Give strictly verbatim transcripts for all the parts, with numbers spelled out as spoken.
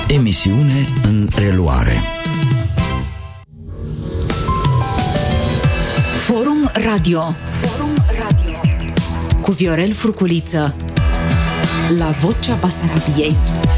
Emisiune în reluare. Forum Radio. Forum Radio. Cu Viorel Furculiță. La Vocea Basarabiei.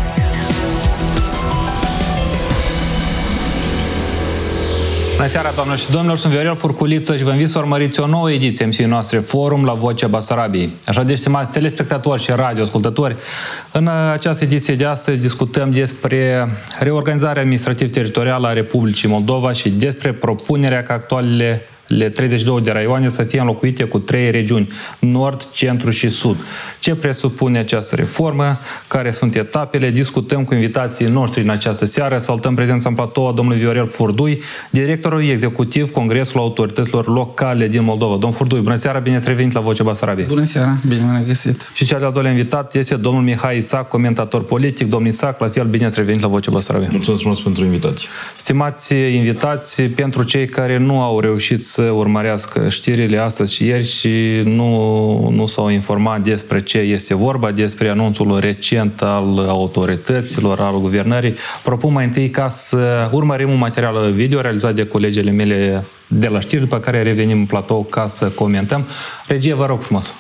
Bună seara, doamnelor și domnilor, sunt Viorel Furculiță și vă invit să urmăriți o nouă ediție emisiunii noastre Forum la Vocea Basarabiei. Așa de stimați telespectatori și radioascultători, în această ediție de astăzi discutăm despre reorganizarea administrativ-teritorială a Republicii Moldova și despre propunerea ca actualele treizeci și două de raioane să fie înlocuite cu trei regiuni, Nord, Centru și Sud. Ce presupune această reformă? Care sunt etapele? Discutăm cu invitații noștri în această seară. Salutăm prezența în platou a domnului Viorel Furdui, directorul executiv Congresul Autorităților Locale din Moldova. Domnul Furdui, bună seara, bine ați revenit la Vocea Basarabiei. Bună seara, bine m-am găsit. Și cel de-al doilea invitat este domnul Mihai Isac, comentator politic. Domnul Isac, la fel, bine ați revenit la Vocea Basarabiei. Mulțumesc frumos pentru invitație. Stimați invitați, pentru cei care nu au reușit să urmărească știrile astăzi și ieri și nu, nu s-au informat despre ce este vorba, despre anunțul recent al autorităților, al guvernării, propun mai întâi ca să urmărim un material video realizat de colegele mele de la știri, după care revenim în platou ca să comentăm. Regie, vă rog frumos.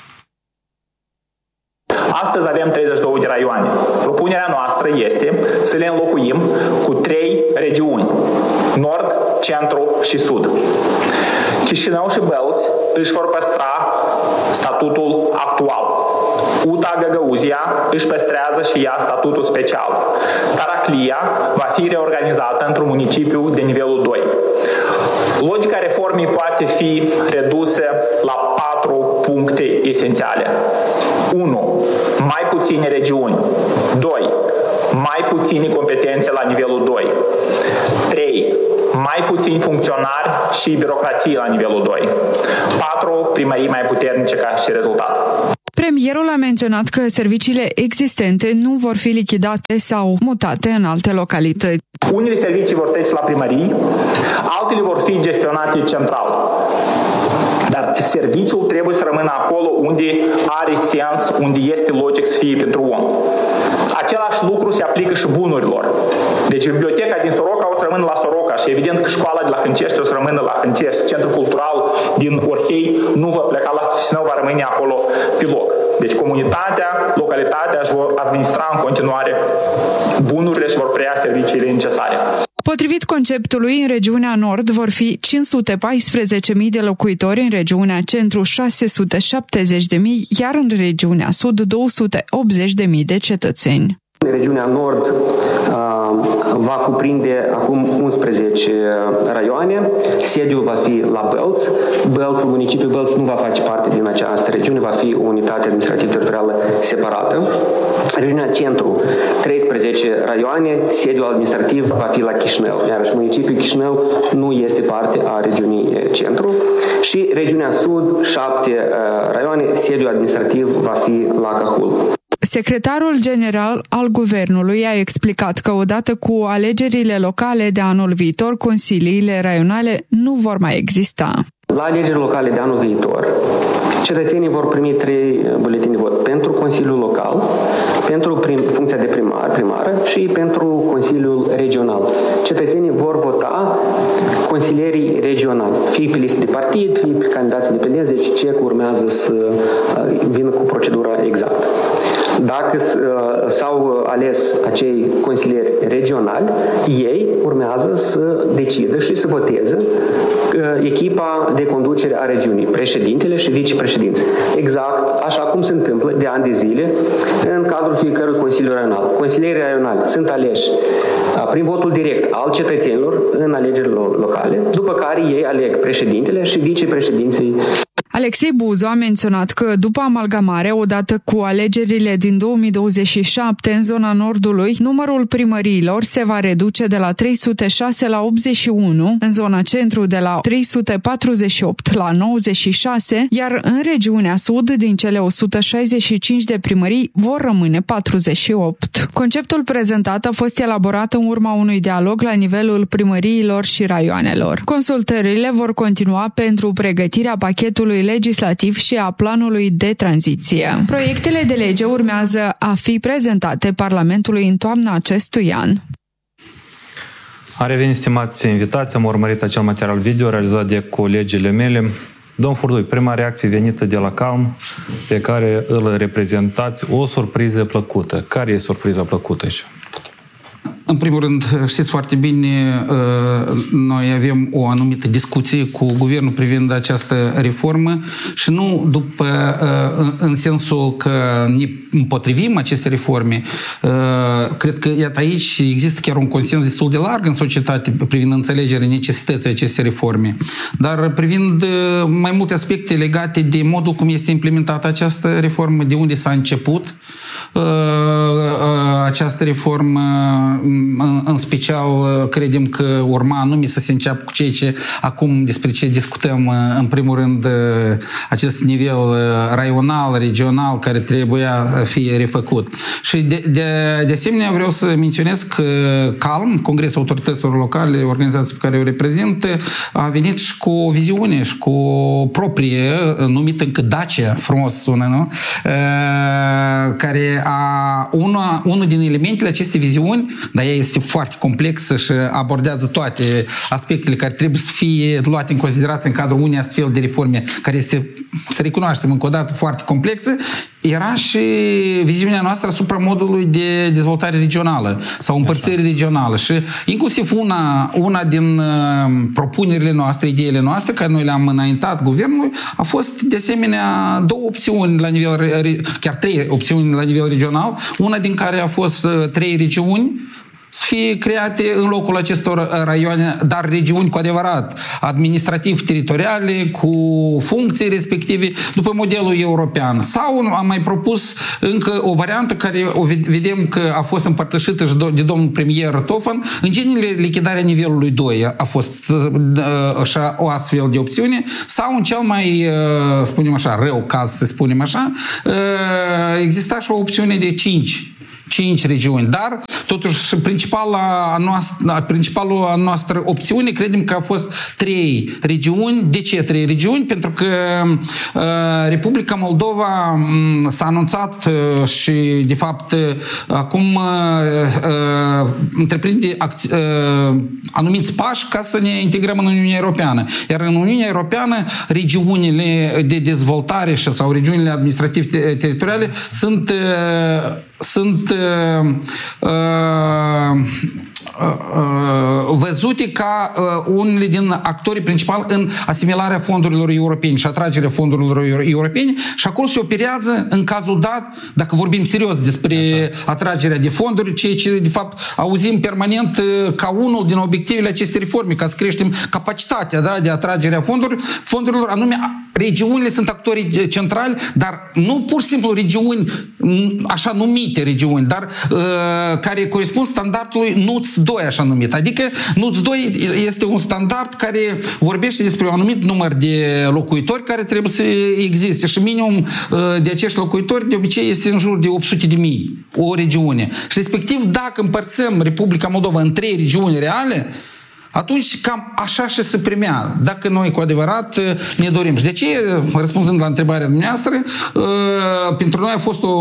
Astăzi avem treizeci și două de raioane. Propunerea noastră este să le înlocuim cu trei regiuni, Nord, Centru și Sud. Chișinău și Bălți își vor păstra statutul actual. U T A Găgăuzia își păstrează și ea statutul special. Taraclia va fi reorganizată într-un municipiu de nivelul doi. Logica reformei poate fi redusă la patru puncte esențiale. unu. Mai puține regiuni. doi. Mai puține competențe la nivelul doi. trei. Mai puțini funcționari și birocrație la nivelul doi. patru. Primării mai puternice ca și rezultat. Premierul a menționat că serviciile existente nu vor fi lichidate sau mutate în alte localități. Unele servicii vor trece la primării, altele vor fi gestionate central. Dar serviciul trebuie să rămână acolo unde are sens, unde este logic să fie pentru om. Același lucru se aplică și bunurilor. Deci biblioteca din Soroca o să rămână la Soroca și evident că școala de la Hâncești o să rămână la Hâncești. Centrul cultural din Orhei nu va pleca la Chișinău, va rămâne acolo pe loc. Deci comunitatea, localitatea își vor administra în continuare bunurile și vor preia serviciile necesare. Potrivit conceptului, în regiunea Nord vor fi cinci sute paisprezece mii de locuitori, în regiunea Centru șase sute șaptezeci de mii, iar în regiunea Sud două sute optzeci de mii de cetățeni. Regiunea Nord uh, va cuprinde acum unsprezece raioane. Sediul va fi la Bălți. Bălți, municipiul Bălți nu va face parte din această regiune, va fi o unitate administrativ-teritorială separată. Regiunea Centru, treisprezece raioane, sediul administrativ va fi la Chișinău, iar municipiul Chișinău nu este parte a regiunii Centru. Și regiunea Sud, șapte uh, raioane, sediul administrativ va fi la Cahul. Secretarul general al Guvernului a explicat că odată cu alegerile locale de anul viitor, consiliile raionale nu vor mai exista. La alegerile locale de anul viitor, cetățenii vor primi trei buletini de vot pentru Consiliul Local, pentru prim, funcția de primar, primară și pentru Consiliul Regional. Cetățenii vor vota consilierii regionali, fie pe listă de partid, fie pe candidați independenți, deci ce urmează să vină cu procedura exactă. Dacă s-au ales acei consilieri regionali, ei urmează să decidă și să voteze echipa de conducere a regiunii, președintele și vicepreședinți. Exact așa cum se întâmplă de ani de zile în cadrul fiecărui Consiliu Raional. Consilierii raionali sunt aleși prin votul direct al cetățenilor în alegerile locale, după care ei aleg președintele și vicepreședinții. Alexei Buzu a menționat că după amalgamare, odată cu alegerile din două mii douăzeci și șapte în zona Nordului, numărul primăriilor se va reduce de la trei sute șase la optzeci și unu, în zona Centru de la trei sute patruzeci și opt la nouăzeci și șase, iar în regiunea Sud, din cele o sută șaizeci și cinci de primării, vor rămâne patruzeci și opt. Conceptul prezentat a fost elaborat în urma unui dialog la nivelul primăriilor și raioanelor. Consultările vor continua pentru pregătirea pachetului legislativ și a planului de tranziție. Proiectele de lege urmează a fi prezentate Parlamentului în toamna acestui an. A revenit, stimați invitați, am urmărit acel material video realizat de colegile mele. Domn Furdui, prima reacție venită de la Calm, pe care îl reprezentați, o surpriză plăcută. Care e surpriza plăcută aici? În primul rând, știți foarte bine, noi avem o anumită discuție cu guvernul privind această reformă și nu după, în sensul că ne împotrivim aceste reforme. Cred că, iată, aici există chiar un consens destul de larg în societate privind înțelegerea necesității acestei reforme. Dar privind mai multe aspecte legate de modul cum este implementată această reformă, de unde s-a început această reformă, în special credem că urma anume să se înceapă cu ceea ce acum despre ce discutăm, în primul rând acest nivel raional, regional, care trebuia să fie refăcut. Și de, de, de asemenea vreau să menționez că Calm, Congresul Autorităților Locale, organizația pe care o reprezintă, a venit și cu o viziune și cu o proprie, numită încă Dacia, frumos sună, nu? Care a, una, unul din elementele acestei viziuni, dar ea este foarte complexă și abordează toate aspectele care trebuie să fie luate în considerație în cadrul unei astfel de reforme, care este, să recunoaștem încă o dată, foarte complexă, era și viziunea noastră asupra modului de dezvoltare regională sau împărțire regională. Și inclusiv una, una din propunerile noastre, ideile noastre, care noi le-am înaintat guvernului, a fost de asemenea două opțiuni la nivel, chiar trei opțiuni la nivel regional, una din care a fost trei regiuni să fie create în locul acestor raioane, dar regiuni cu adevărat administrativ-teritoriale, cu funcții respective, după modelul european. Sau am mai propus încă o variantă care o vedem că a fost împărtășită și de domnul premier Tofan. În genere, lichidarea nivelului doi a fost așa, o astfel de opțiune, sau în cel mai, spunem așa, rău caz, să spunem așa, exista și o opțiune de cinci cinci regiuni, dar totuși principala noastră, principalul a noastră opțiune credem că a fost trei regiuni. De ce trei regiuni? Pentru că uh, Republica Moldova um, s-a anunțat uh, și de fapt uh, acum uh, uh, întreprinde acți- uh, anumiți pași ca să ne integrăm în Uniunea Europeană. Iar în Uniunea Europeană regiunile de dezvoltare sau regiunile administrativ-teritoriale sunt uh, sunt uh, uh, uh, văzute ca uh, unele din actorii principali în asimilarea fondurilor europene și atragerea fondurilor europene, și acolo se operează în cazul dat, dacă vorbim serios despre Așa. atragerea de fonduri, ceea ce de fapt auzim permanent uh, ca unul din obiectivele acestei reforme, ca să creștem capacitatea, da, de atragere a fondurilor, fondurilor, anume regiunile sunt actorii centrali, dar nu pur și simplu regiuni așa numite regiuni, dar uh, care corespund standardului N U T S doi, așa numit. Adică N U T S doi este un standard care vorbește despre un anumit număr de locuitori care trebuie să existe și minimum uh, de acești locuitori de obicei este în jur de opt sute de mii, o regiune. Și respectiv, dacă împărțăm Republica Moldova în trei regiuni reale, atunci cam așa și se primea, dacă noi cu adevărat ne dorim. Și de ce, răspunzând la întrebarea dumneavoastră, pentru noi a fost o,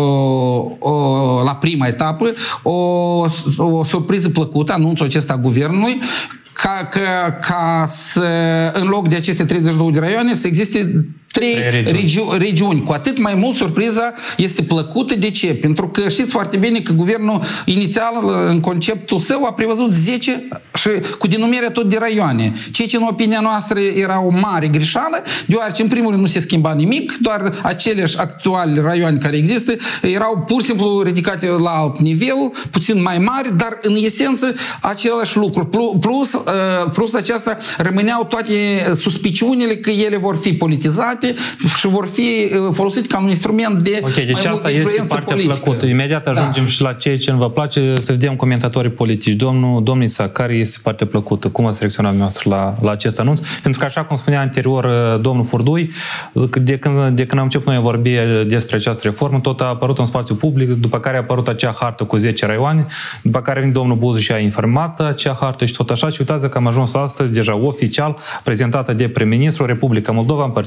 o, la prima etapă o, o surpriză plăcută, anunțul acesta a guvernului, ca, ca, ca să, în loc de aceste treizeci și două de raioane, să existe trei regiuni. regiuni. Cu atât mai mult surpriza este plăcută. De ce? Pentru că știți foarte bine că guvernul inițial, în conceptul său, a prevăzut zece și cu denumirea tot de raioane. Ceea ce, în opinia noastră, era o mare greșeală, deoarece, în primul rând, nu se schimba nimic, doar aceleași actuali raioane care există erau pur și simplu ridicate la alt nivel, puțin mai mari, dar, în esență, același lucru. Plus, plus aceasta rămâneau toate suspiciunile că ele vor fi politizate și vor fi folosite ca un instrument de okay, deci mai multă influență politică. Plăcută. Imediat ajungem da. și la ceea ce nu vă place, să vedem comentatorii politici. Domnul Domnița, care este partea plăcută? Cum ați reacționat noastră la, la acest anunț? Pentru că, așa cum spunea anterior domnul Furdui, de când, de când am început noi a vorbi despre această reformă, tot a apărut în spațiu public, după care a apărut acea hartă cu zece raioane, după care vine domnul Buzu și a informat acea hartă și tot așa, și uitați că am ajuns astăzi deja oficial prezentată de prim-ministru, Republica Moldova împărțită în trei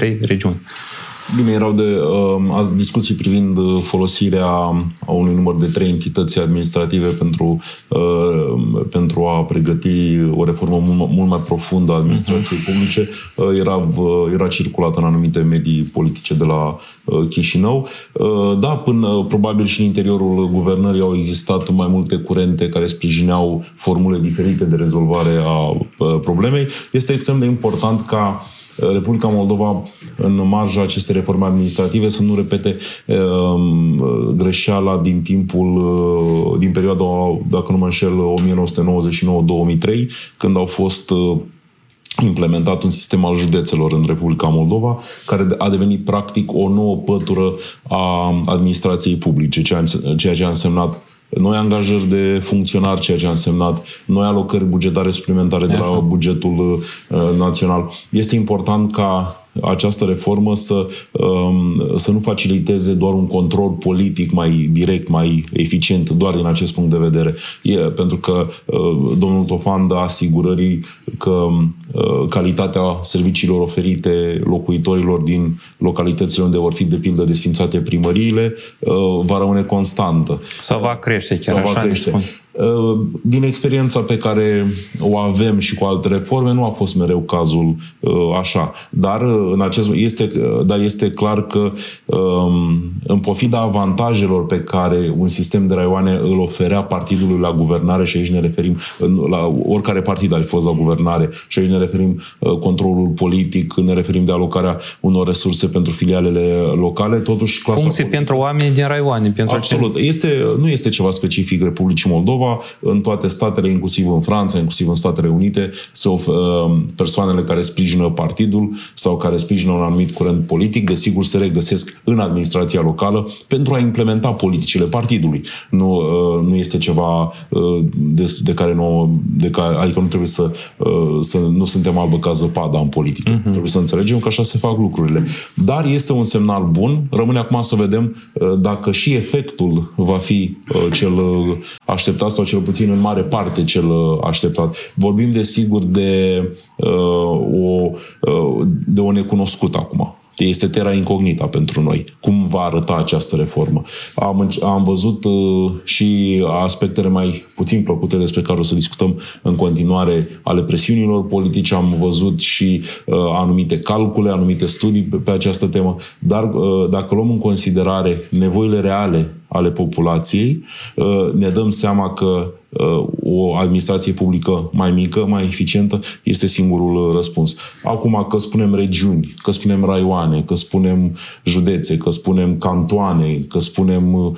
trei regiuni. Bine, erau de uh, azi discuții privind folosirea a unui număr de trei entități administrative pentru, uh, pentru a pregăti o reformă mult, mult mai profundă a administrației uh-huh. publice. Uh, era, uh, era circulată în anumite medii politice de la uh, Chișinău. Uh, da, până probabil și în interiorul guvernării au existat mai multe curente care sprijineau formule diferite de rezolvare a uh, problemei. Este extrem de important ca Republica Moldova, în marja acestei reforme administrative, să nu repete uh, greșeala din timpul, uh, din perioada, dacă nu mă înșel, nouăsprezece nouăzeci și nouă două mii trei, când au fost uh, implementat un sistem al județelor în Republica Moldova, care a devenit practic o nouă pătură a administrației publice, ceea ce a însemnat noi angajări de funcționari, ceea ce a însemnat noi alocări bugetare suplimentare de la bugetul uh, național. Este important ca această reformă să, să nu faciliteze doar un control politic mai direct, mai eficient, doar din acest punct de vedere. E, pentru că domnul Tofan dă asigurării că calitatea serviciilor oferite locuitorilor din localitățile unde vor fi, de pildă, desfințate primăriile, va rămâne constantă. Sau va crește chiar, Sau va așa crește. Din experiența pe care o avem și cu alte reforme, nu a fost mereu cazul așa. Dar, în acest, este, dar este clar că, în pofida avantajelor pe care un sistem de raioane îl oferea partidului la guvernare, și aici ne referim la oricare partid ar fi fost la guvernare, și aici ne referim controlul politic, ne referim de alocarea unor resurse pentru filialele locale, totuși clasa funcții politică, pentru oamenii din raioane. Pentru absolut. Este, nu este ceva specific Republicii Moldova. În toate statele, inclusiv în Franța, inclusiv în Statele Unite, se oferă persoanele care sprijină partidul sau care sprijină un anumit curent politic, desigur se regăsesc în administrația locală pentru a implementa politicile partidului. Nu, nu este ceva de, de care nu, de care, adică nu trebuie să, să nu suntem albă ca zăpada în politică. Uh-huh. Trebuie să înțelegem că așa se fac lucrurile. Dar este un semnal bun. Rămâne acum să vedem dacă și efectul va fi cel așteptat sau cel puțin în mare parte cel așteptat. Vorbim desigur de, uh, o, uh, de o necunoscută acum. Este terra incognita pentru noi. Cum va arăta această reformă? Am, am văzut uh, și aspectele mai puțin plăcute despre care o să discutăm în continuare ale presiunilor politice. Am văzut și uh, anumite calcule, anumite studii pe, pe această temă. Dar uh, dacă luăm în considerare nevoile reale ale populației, uh, ne dăm seama că o administrație publică mai mică, mai eficientă, este singurul răspuns. Acum, că spunem regiuni, că spunem raioane, că spunem județe, că spunem cantoane, că spunem uh,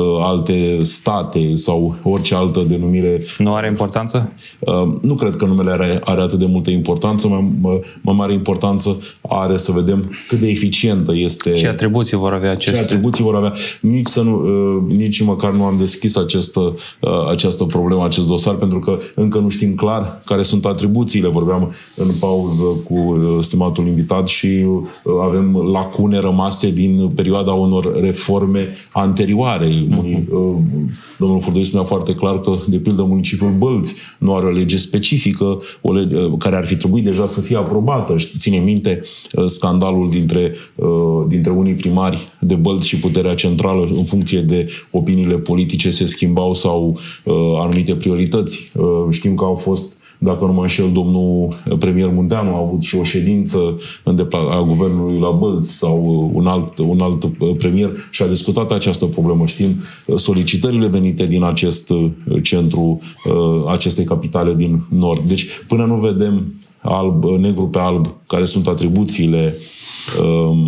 alte state sau orice altă denumire... Nu are importanță? Uh, nu cred că numele are, are atât de multă importanță. Mai, mai mare importanță are să vedem cât de eficientă este... Ce atribuții vor avea aceste... Ce atribuții vor avea. Nici, să nu, uh, nici măcar nu am deschis această, uh, această problemă, acest dosar, pentru că încă nu știm clar care sunt atribuțiile. Vorbeam în pauză cu stimatul invitat și avem lacune rămase din perioada unor reforme anterioare. Uh-huh. Domnul Furdoi spunea foarte clar că, de pildă, municipiul Bălți nu are o lege specifică, o lege care ar fi trebuit deja să fie aprobată. Ține minte scandalul dintre, dintre unii primari de Bălți și puterea centrală, în funcție de opiniile politice se schimbau sau anumite priorități. Știm că au fost, dacă nu mă înșel, domnul premier Munteanu a avut și o ședință a guvernului la Bălți sau un alt, un alt premier și a discutat această problemă. Știm solicitările venite din acest centru, acestei capitale din nord. Deci, până nu vedem alb, negru pe alb care sunt atribuțiile um,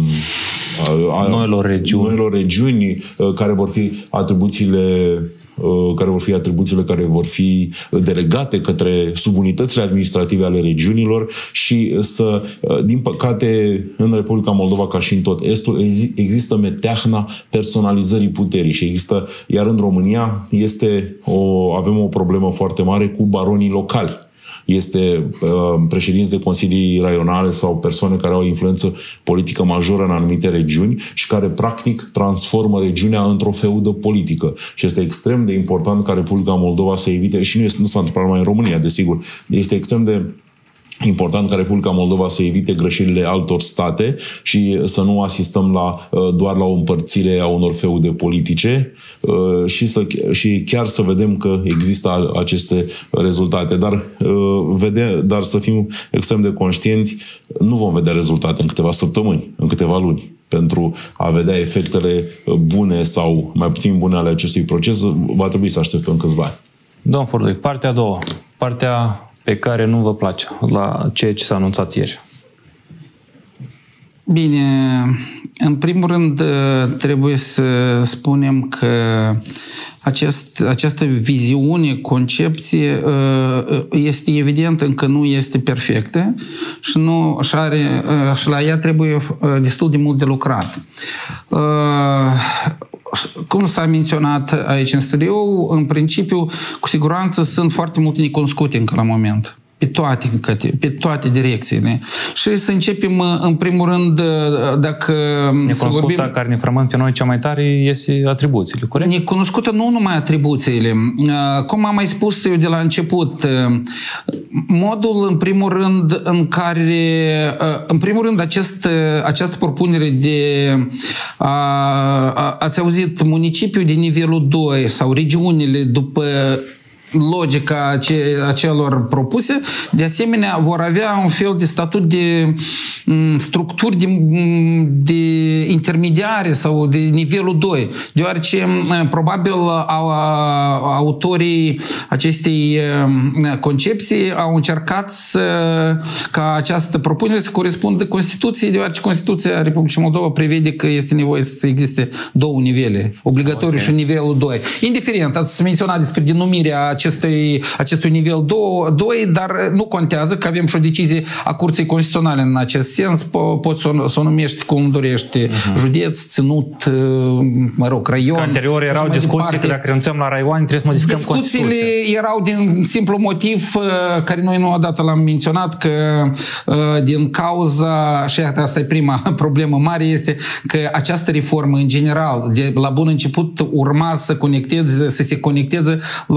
a, noilor regiuni. noilor regiuni, care vor fi atribuțiile care vor fi atribuțiile care vor fi delegate către subunitățile administrative ale regiunilor și să, din păcate, în Republica Moldova, ca și în tot Estul, există meteahna personalizării puterii și există, iar în România este o, avem o problemă foarte mare cu baronii locali. Este uh, președinți de consilii raionale sau persoane care au o influență politică majoră în anumite regiuni și care practic transformă regiunea într-o feudă politică. Și este extrem de important ca Republica Moldova să evite, și nu, este, nu s-a întâmplat numai în România, desigur, este extrem de important ca Republica Moldova să evite greșelile altor state și să nu asistăm la, doar la o împărțire a unor feude politice și, să, și chiar să vedem că există aceste rezultate. Dar, vede, dar să fim extrem de conștienți, nu vom vedea rezultate în câteva săptămâni, în câteva luni. Pentru a vedea efectele bune sau mai puțin bune ale acestui proces, va trebui să așteptăm câțiva ani. Domnul Furdui, partea a doua, partea pe care nu vă place la ceea ce s-a anunțat ieri. Bine, în primul rând trebuie să spunem că acest, această viziune, concepție este evident încă nu este perfectă și, nu, și, are, și la ea trebuie destul de mult de lucrat. Cum s-a menționat aici în studio, în principiu, cu siguranță sunt foarte multe necunoscute încă la moment. Pe toate, pe toate direcțiile. Și să începem, în primul rând, dacă... Necunoscută, vorbim, care ne frământ pe noi cea mai tare, este atribuțiile, corect? Necunoscută nu numai atribuțiile. Cum am mai spus eu de la început, modul, în primul rând, în care... În primul rând, acest, această propunere de... A, a, ați auzit, municipiul de nivelul doi sau regiunile după logica acelor propuse, de asemenea vor avea un fel de statut de structuri de, de intermediare sau de nivelul doi, deoarece probabil autorii acestei concepții au încercat să, ca această propunere să corespundă Constituției, deoarece Constituția Republicii Moldova prevede că este nevoie să existe două nivele, obligatoriu okay. și nivelul doi. Indiferent, ați menționat despre denumirea acestui, acestui nivel doi, dar nu contează că avem și o decizie a Curții Constituționale în acest sens, po- poți să, să o numești cum dorești, uh-huh. județ, ținut, mă rog, raion. Că anterior erau discuții că dacă renunțăm la raioane trebuie să modificăm Constituția. Discuțiile erau din simplu motiv care noi nu odată l-am menționat, că din cauza, și asta e prima problemă mare, este că această reformă în general, de la bun început urma să conecteze, să se conecteze